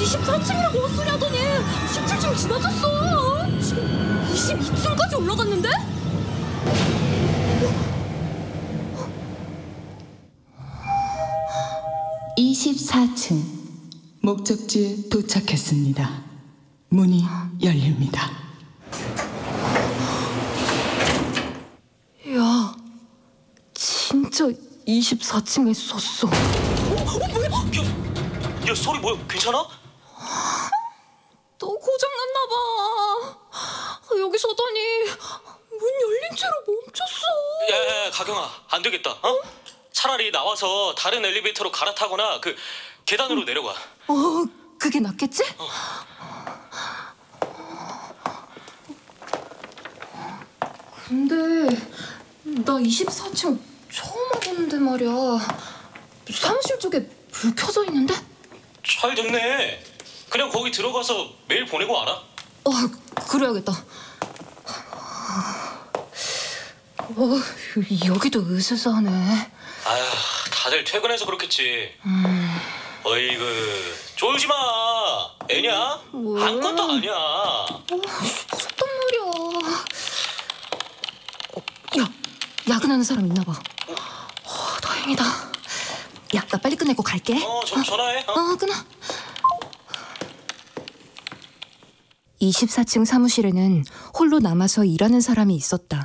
24층이라고 헛소리 하더니 17층 지나쳤어. 지금 22층까지 올라갔는데? 24층 목적지에 도착했습니다. 문이 열립니다. 야, 진짜 24층에 있었어. 뭐야? 야, 소리 뭐야? 괜찮아? 또 고장났나봐. 여기 서더니 문 열린 채로 멈췄어. 야, 가경아, 안 되겠다. 차라리 나와서 다른 엘리베이터로 갈아타거나 그 계단으로 내려가. 그게 낫겠지? 근데 나 24층 처음 와보는데 말이야. 사무실 쪽에 불 켜져 있는데? 잘 됐네. 그냥 거기 들어가서 메일 보내고 와라. 그래야겠다. 여기도 으스스하네. 아휴, 다들 퇴근해서 그렇겠지. 어이구, 쫄지 마. 애냐? 왜? 아무것도 아니야. 무섭단 말이야. 야, 야근하는 사람 있나 봐. 다행이다. 야, 나 빨리 끝내고 갈게. 전화해. 끊어. 24층 사무실에는 홀로 남아서 일하는 사람이 있었다.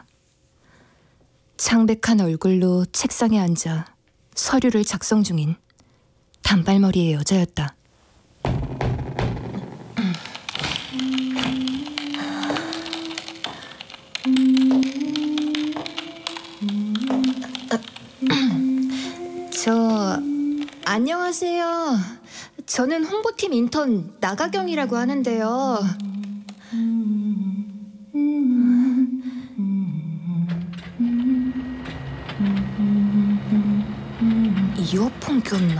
창백한 얼굴로 책상에 앉아 서류를 작성 중인 단발머리의 여자였다. 안녕하세요. 저는 홍보팀 인턴 나가경이라고 하는데요. 이어폰 꼈나?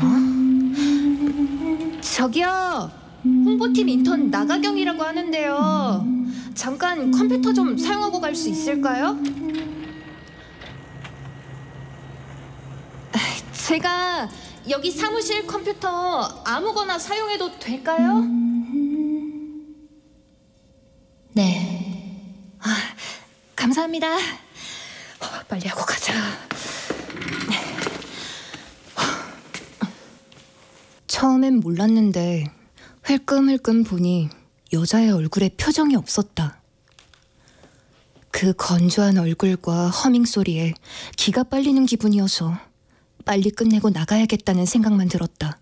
저기요, 홍보팀 인턴 나가경이라고 하는데요. 잠깐 컴퓨터 좀 사용하고 갈 수 있을까요? 제가 여기 사무실 컴퓨터 아무거나 사용해도 될까요? 네. 감사합니다. 빨리 하고 가자. 처음엔 몰랐는데 흘끔흘끔 보니 여자의 얼굴에 표정이 없었다. 그 건조한 얼굴과 허밍 소리에 기가 빨리는 기분이어서 빨리 끝내고 나가야겠다는 생각만 들었다.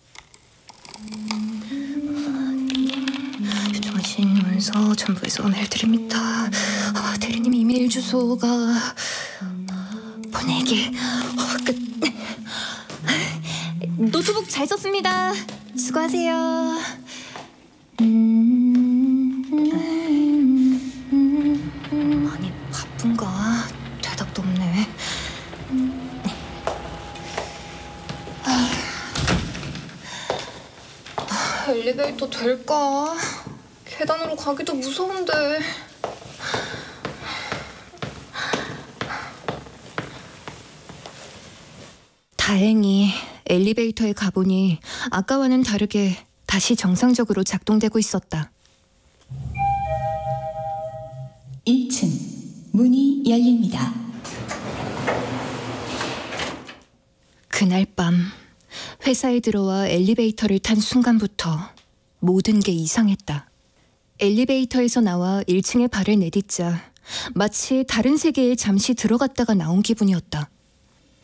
유정신 문서 전부에서 메일드립니다. 대리님 이메일 주소가 보내기 끝. 노트북 잘 썼습니다. 수고하세요. 많이 바쁜가? 대답도 없네. 엘리베이터 될까? 계단으로 가기도 무서운데. 다행히 엘리베이터에 가보니 아까와는 다르게 다시 정상적으로 작동되고 있었다. 1층 문이 열립니다. 그날 밤 회사에 들어와 엘리베이터를 탄 순간부터 모든 게 이상했다. 엘리베이터에서 나와 1층에 발을 내딛자 마치 다른 세계에 잠시 들어갔다가 나온 기분이었다.